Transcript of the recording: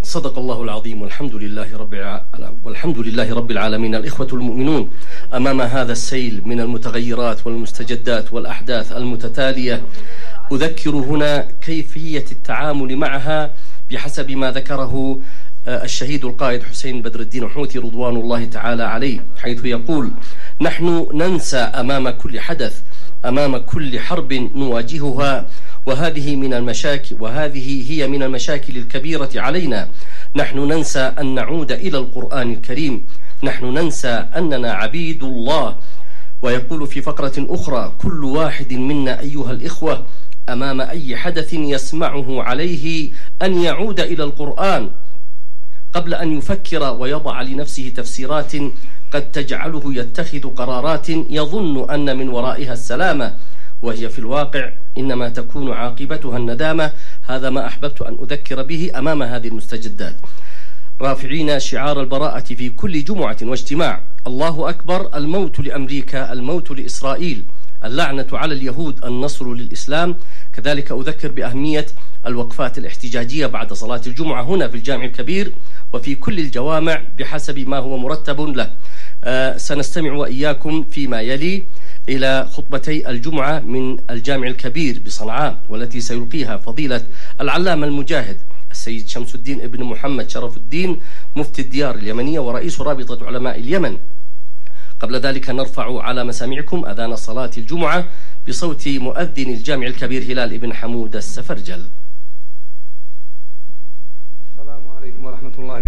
صدق الله العظيم والحمد لله رب العالمين. الإخوة المؤمنون، أمام هذا السيل من المتغيرات والمستجدات والأحداث المتتالية أذكر هنا كيفية التعامل معها بحسب ما ذكره الشهيد القائد حسين بدر الدين الحوثي رضوان الله تعالى عليه، حيث يقول: نحن ننسى أمام كل حدث، أمام كل حرب نواجهها، وهذه هي من المشاكل الكبيرة علينا. نحن ننسى أن نعود إلى القرآن الكريم، نحن ننسى أننا عبيد الله. ويقول في فقرة أخرى: كل واحد منا أيها الإخوة أمام أي حدث يسمعه عليه أن يعود إلى القرآن قبل أن يفكر ويضع لنفسه تفسيرات قد تجعله يتخذ قرارات يظن أن من ورائها السلامة، وهي في الواقع إنما تكون عاقبتها الندامة. هذا ما أحببت أن أذكر به أمام هذه المستجدات، رافعين شعار البراءة في كل جمعة واجتماع: الله أكبر، الموت لأمريكا، الموت لإسرائيل، اللعنة على اليهود، النصر للإسلام. كذلك أذكر بأهمية الوقفات الاحتجاجية بعد صلاة الجمعة هنا في الجامع الكبير وفي كل الجوامع بحسب ما هو مرتب له. سنستمع وإياكم فيما يلي إلى خطبتي الجمعة من الجامع الكبير بصنعاء، والتي سيلقيها فضيلة العلامة المجاهد السيد شمس الدين ابن محمد شرف الدين، مفتي الديار اليمنية ورئيس رابطة علماء اليمن. قبل ذلك نرفع على مسامعكم أذان صلاة الجمعة بصوت مؤذن الجامع الكبير هلال ابن حمود السفرجل. السلام عليكم ورحمة الله